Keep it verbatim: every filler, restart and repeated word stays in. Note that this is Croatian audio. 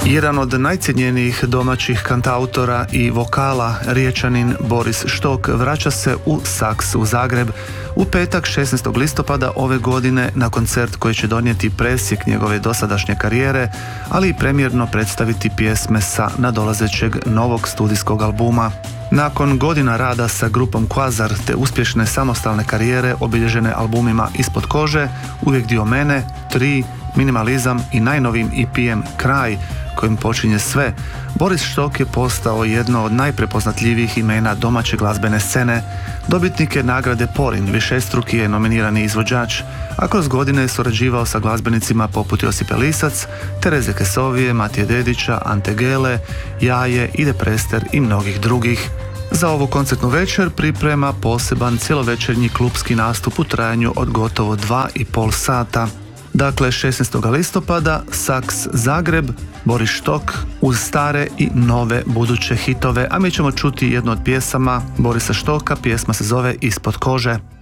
Jedan od najcjenjenijih domaćih kantautora i vokala, Riječanin Boris Štok, vraća se u Saks u Zagreb u petak šesnaestog listopada ove godine na koncert koji će donijeti presjek njegove dosadašnje karijere, ali i premjerno predstaviti pjesme sa nadolazećeg novog studijskog albuma. Nakon godina rada sa grupom Kvazar te uspješne samostalne karijere obilježene albumima Ispod kože, Uvijek dio mene, Tri, Minimalizam i najnovim E P-em Kraj, kojim počinje sve, Boris Štok je postao jedno od najprepoznatljivijih imena domaće glazbene scene. Dobitnik je nagrade Porin, višestruki je nominirani izvođač, a kroz godine je surađivao sa glazbenicima poput Josipe Lisac, Tereze Kesovije, Matije Dedića, Ante Gele, Jaje, Ide Prester i mnogih drugih. Za ovu koncertnu večer priprema poseban cjelovečernji klupski nastup u trajanju od gotovo dva i pol sata. Dakle, šesnaestog listopada, Saks Zagreb, Boris Štok uz stare i nove buduće hitove, a mi ćemo čuti jednu od pjesama Borisa Štoka, pjesma se zove Ispod kože.